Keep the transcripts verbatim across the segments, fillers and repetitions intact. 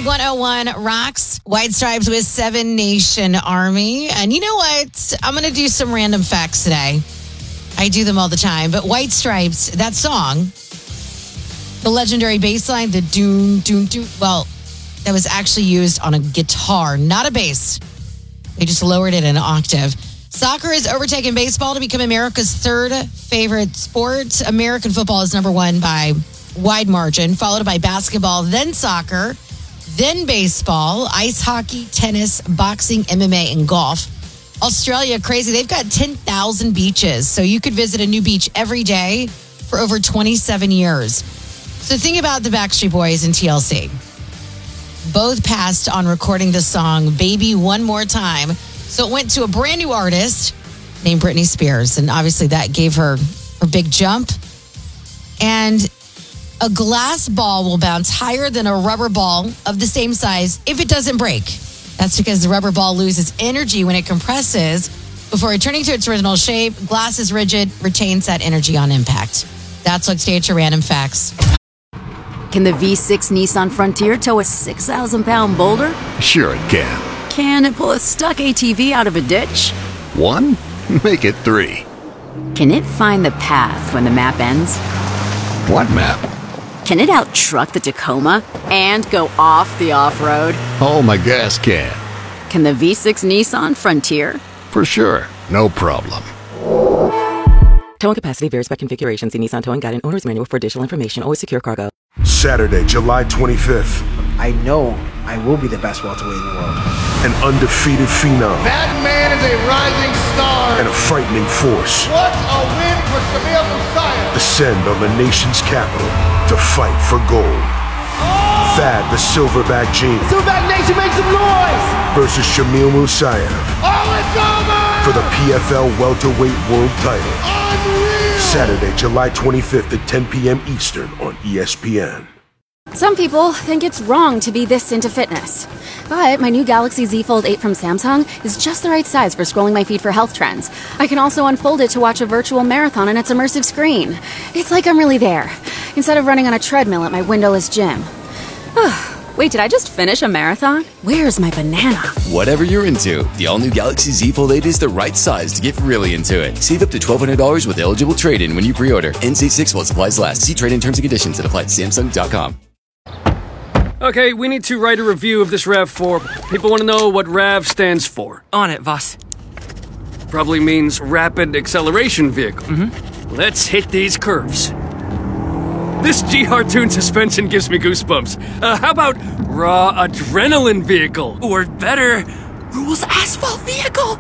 one oh one rocks. White Stripes with Seven Nation Army. And you know what? I'm going to do some random facts today. I do them all the time. But White Stripes, that song, the legendary bass line, the doom, doom, doom, well, that was actually used on a guitar, not a bass. They just lowered it an octave. Soccer has overtaken baseball to become America's third favorite sport. American football is number one by wide margin, followed by basketball, then soccer, then baseball, ice hockey, tennis, boxing, M M A, and golf. Australia, crazy. They've got ten thousand beaches, so you could visit a new beach every day for over twenty-seven years. So think about the Backstreet Boys and T L C. Both passed on recording the song Baby One More Time. So it went to a brand new artist named Britney Spears. And obviously that gave her a big jump. And a glass ball will bounce higher than a rubber ball of the same size if it doesn't break. That's because the rubber ball loses energy when it compresses. Before returning to its original shape, glass is rigid, retains that energy on impact. That's what's today at your random facts. Can the V six Nissan Frontier tow a six thousand pound boulder? Sure it can. Can it pull a stuck A T V out of a ditch? One? Make it three. Can it find the path when the map ends? What map? Can it out-truck the Tacoma and go off the off-road? Oh, my gas can. Can the V six Nissan Frontier? For sure. No problem. Towing capacity varies by configuration. See Nissan Towing Guide and Owner's Manual for additional information. Always secure cargo. Saturday, July twenty-fifth. I know I will be the best welterweight in the world. An undefeated phenom. That man is a rising star. And a frightening force. What a win for Shamil Musayev. Descend on the nation's capital to fight for gold. Oh! Thad the Silverback Gene. Silverback Nation, make some noise. Versus Shamil Musayev. Oh, it's over. For the P F L welterweight world title. Unreal. Saturday, July twenty-fifth at ten p.m. Eastern on E S P N. Some people think it's wrong to be this into fitness. But my new Galaxy Z Fold eight from Samsung is just the right size for scrolling my feed for health trends. I can also unfold it to watch a virtual marathon on its immersive screen. It's like I'm really there, instead of running on a treadmill at my windowless gym. Wait, did I just finish a marathon? Where's my banana? Whatever you're into, the all-new Galaxy Z Fold eight is the right size to get really into it. Save up to twelve hundred dollars with eligible trade-in when you pre-order. N C six while supplies last. See trade-in terms and conditions at apply at Samsung dot com. Okay, we need to write a review of this RAV four. People want to know what RAV stands for. On it, boss. Probably means Rapid Acceleration Vehicle. Mm-hmm. Let's hit these curves. This G R Tune suspension gives me goosebumps. Uh, how about Raw Adrenaline Vehicle? Or better, Rules Asphalt Vehicle.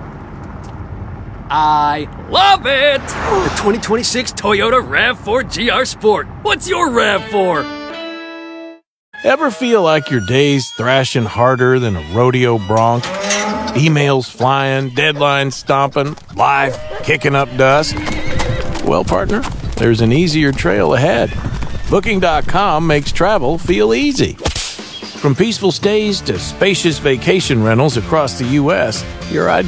I love it! The twenty twenty-six Toyota RAV four G R Sport. What's your RAV four? Ever feel like your day's thrashing harder than a rodeo bronc? Emails flying, deadlines stomping, life kicking up dust? Well, partner, there's an easier trail ahead. Booking dot com makes travel feel easy. From peaceful stays to spacious vacation rentals across the U S, your ideal